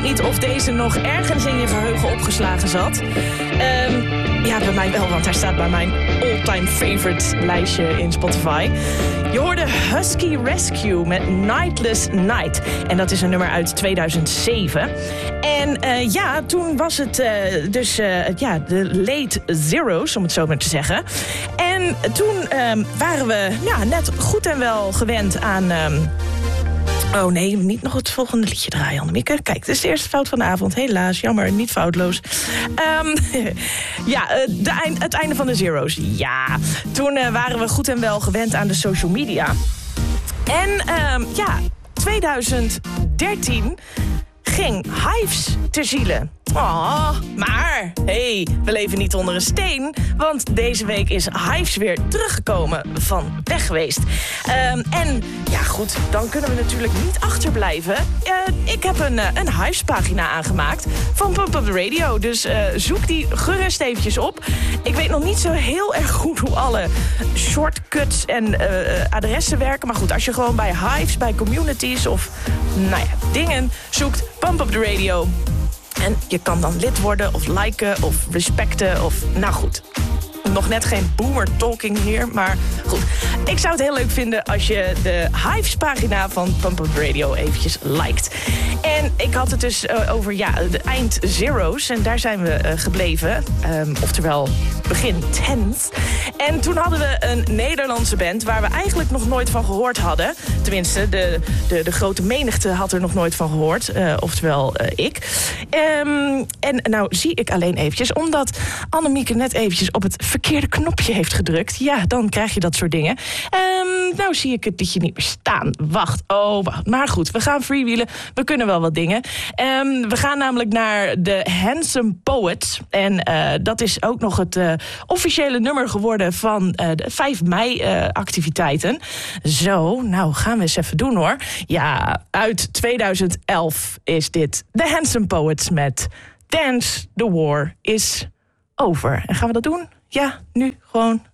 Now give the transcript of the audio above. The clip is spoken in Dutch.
niet of deze nog ergens in je geheugen opgeslagen zat. Ja, bij mij wel, want hij staat bij mijn all-time favorite lijstje in Spotify. Je hoorde Husky Rescue met Nightless Night. En dat is een nummer uit 2007. En ja, toen was het de late zeros, om het zo maar te zeggen. En toen waren we net goed en wel gewend aan... Oh nee, niet nog het volgende liedje draaien, Annemieke. Kijk, dit is de eerste fout van de avond. Helaas, jammer, niet foutloos. Het einde van de zeros. Ja, toen waren we goed en wel gewend aan de social media. En 2013 ging Hives ter ziele. Oh, maar hey, we leven niet onder een steen, want deze week is Hives weer teruggekomen van weg geweest. En ja goed, dan kunnen we natuurlijk niet achterblijven. Ik heb een Hives-pagina aangemaakt van Pump Up The Radio, dus zoek die gerust eventjes op. Ik weet nog niet zo heel erg goed hoe alle shortcuts en adressen werken, maar goed, als je gewoon bij Hives, bij communities of dingen zoekt, Pump Up The Radio. En je kan dan lid worden of liken of respecten of... Nou goed, nog net geen boomer talking hier, maar goed. Ik zou het heel leuk vinden als je de Hives-pagina van Pump Up Radio eventjes liked. En ik had het dus over de eind zeros en daar zijn we gebleven. Oftewel begin tens. En toen hadden we een Nederlandse band waar we eigenlijk nog nooit van gehoord hadden. Tenminste, de grote menigte had er nog nooit van gehoord. Oftewel ik. En nou zie ik alleen eventjes, omdat Annemieke net eventjes op het verkeerde knopje heeft gedrukt. Ja, dan krijg je dat soort dingen. Nou zie ik het liedje niet meer staan. Wacht. Maar goed, we gaan freewheelen. We kunnen wel wat dingen. We gaan namelijk naar de Handsome Poets. En dat is ook nog het officiële nummer geworden van de 5 mei-activiteiten. Zo, nou gaan we eens even doen hoor. Ja, uit 2011 is dit de Handsome Poets met Dance, the War is Over. En gaan we dat doen? Ja, nu gewoon.